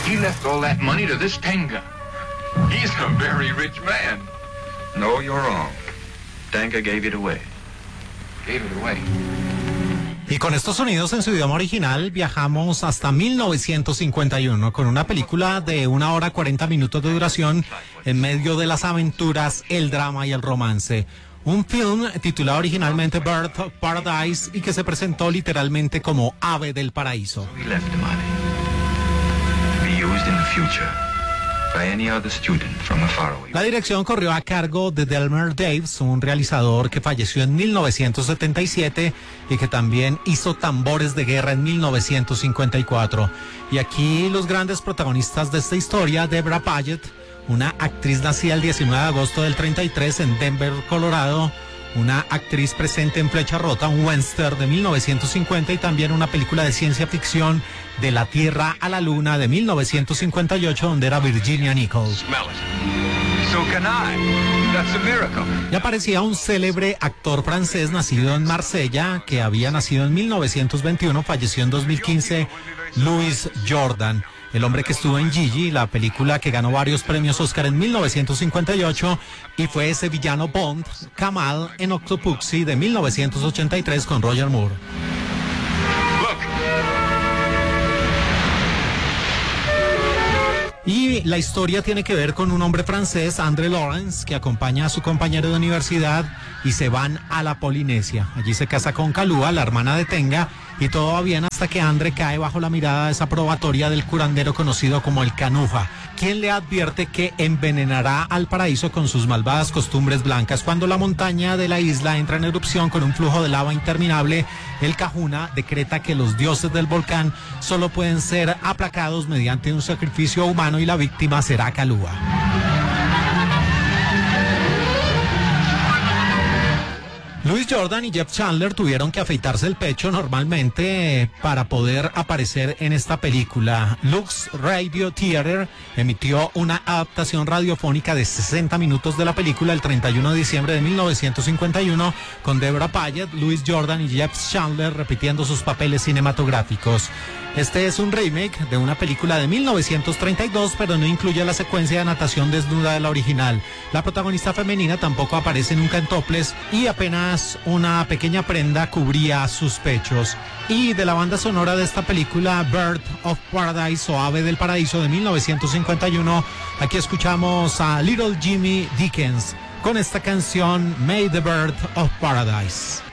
He left all that money to this Tenga. He's a very rich man. No, you're wrong. Tenga gave it away. Gave it away. Y con estos sonidos en su idioma original viajamos hasta 1951 con una película de 1 hora 40 minutos de duración en medio de las aventuras, el drama y el romance. Un film titulado originalmente Bird of Paradise y que se presentó literalmente como Ave del Paraíso. We left the money to be used in the future by any other student from a faraway. La dirección corrió a cargo de Delmer Daves, un realizador que falleció en 1977 y que también hizo Tambores de Guerra en 1954. Y aquí los grandes protagonistas de esta historia, Deborah Paget, una actriz nacida el 19 de agosto del 33 en Denver, Colorado, una actriz presente en Flecha Rota, un western de 1950 y también una película de ciencia ficción, De la Tierra a la Luna, de 1958, donde era Virginia Nichols. Smell it. So can I. That's a miracle. Y aparecía un célebre actor francés nacido en Marsella, que había nacido en 1921, falleció en 2015, Louis Jordan. El hombre que estuvo en Gigi, la película que ganó varios premios Oscar en 1958, y fue ese villano Bond, Kamal, en Octopussy de 1983 con Roger Moore. Y la historia tiene que ver con un hombre francés, André Lawrence, que acompaña a su compañero de universidad y se van a la Polinesia. Allí se casa con Kalua, la hermana de Tenga, y todo va bien hasta que André cae bajo la mirada desaprobatoria del curandero conocido como el Canuja, quien le advierte que envenenará al paraíso con sus malvadas costumbres blancas. Cuando la montaña de la isla entra en erupción con un flujo de lava interminable, el Kahuna decreta que los dioses del volcán solo pueden ser aplacados mediante un sacrificio humano y la víctima será Kalua. Louis Jordan y Jeff Chandler tuvieron que afeitarse el pecho normalmente para poder aparecer en esta película. Lux Radio Theater emitió una adaptación radiofónica de 60 minutos de la película el 31 de diciembre de 1951 con Deborah Paget, Louis Jordan y Jeff Chandler repitiendo sus papeles cinematográficos. Este es un remake de una película de 1932, pero no incluye la secuencia de natación desnuda de la original. La protagonista femenina tampoco aparece nunca en toples y apenas una pequeña prenda cubría sus pechos. Y de la banda sonora de esta película, Bird of Paradise o Ave del Paraíso de 1951, aquí escuchamos a Little Jimmy Dickens con esta canción May the Bird of Paradise.